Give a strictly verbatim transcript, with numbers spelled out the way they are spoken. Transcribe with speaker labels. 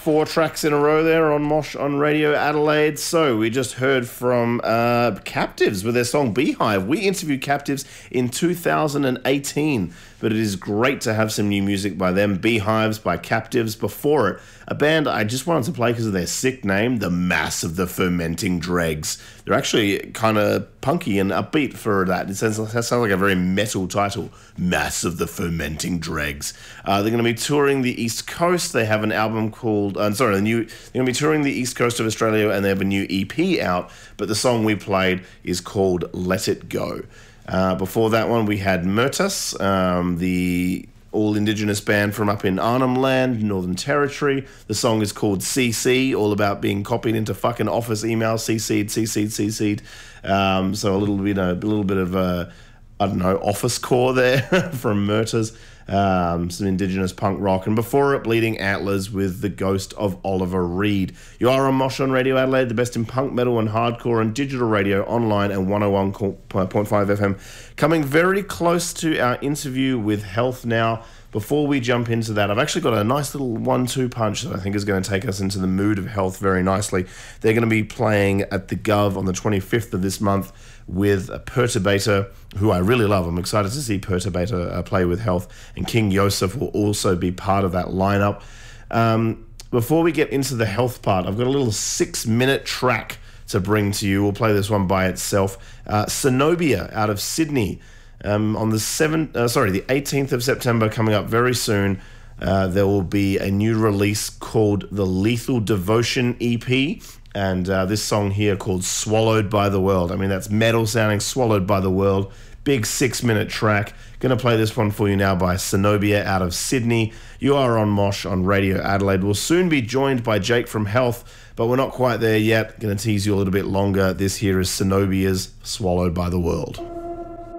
Speaker 1: Four tracks in a row there on Mosh on Radio Adelaide. So we just heard from uh, Captives with their song Beehive. We interviewed Captives in two thousand eighteen, but it is great to have some new music by them. Beehives by Captives. Before it, a band I just wanted to play because of their sick name, The Mass of the Fermenting Dregs. They're actually kind of punky and upbeat for that. It sounds, that sounds like a very metal title, Mass of the Fermenting Dregs. Uh, they're going to be touring the East Coast. They have an album called, uh, sorry, the new, they're going to be touring the East Coast of Australia, and they have a new E P out, but the song we played is called Let It Go. Uh, before that one, we had Murtas, um, the all-Indigenous band from up in Arnhem Land, Northern Territory. The song is called C C, all about being copied into fucking office emails, C C'd, C C'd, C C'd. Um, so a little bit, a little bit of, uh, I don't know, office core there from Murtas. Um, some Indigenous punk rock, and before it, Bleeding Antlers with The Ghost of Oliver Reed. You are on Mosh on Radio Adelaide, the best in punk, metal and hardcore and digital radio, online and one oh one point five F M. Coming very close to our interview with Health now. Before we jump into that, I've actually got a nice little one two punch that I think is going to take us into the mood of Health very nicely. They're going to be playing at the Gov on the twenty-fifth of this month with a Perturbator, who I really love. I'm excited to see Perturbator uh, play with Health, and King Yosef will also be part of that lineup. Um, before we get into the Health part, I've got a little six-minute track to bring to you. We'll play this one by itself. Uh, Cenobia out of Sydney. Um, on the seventh, uh, sorry, the eighteenth of September, coming up very soon, uh, there will be a new release called the Lethal Devotion E P, and uh, this song here called Swallowed by the World. I mean, that's metal sounding, Swallowed by the World. Big six-minute track. Going to play this one for you now by Cenobia out of Sydney. You are on Mosh on Radio Adelaide. We'll soon be joined by Jake from Health, but we're not quite there yet. Going to tease you a little bit longer. This here is Cenobia's Swallowed by the World.